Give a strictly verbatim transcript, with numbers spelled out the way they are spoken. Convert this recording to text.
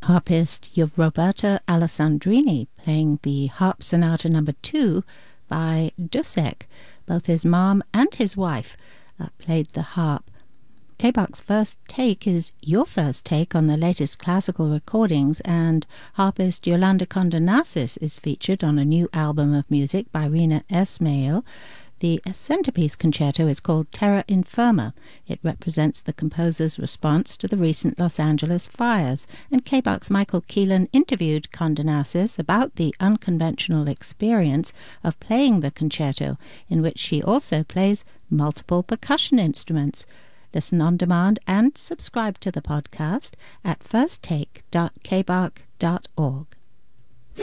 harpist Roberto Alessandrini playing the Harp Sonata number two by Dussek. Both his mom and his wife uh, played the harp. K-Bach's first take is your first take on the latest classical recordings, and harpist Yolanda Condonassis is featured on a new album of music by Rina Esmail. The centerpiece concerto is called Terra Infirma. It represents the composer's response to the recent Los Angeles fires, and K-Bach's Michael Keelan interviewed Condonassis about the unconventional experience of playing the concerto, in which she also plays multiple percussion instruments. Listen on demand and subscribe to the podcast at first take dot k bach dot org.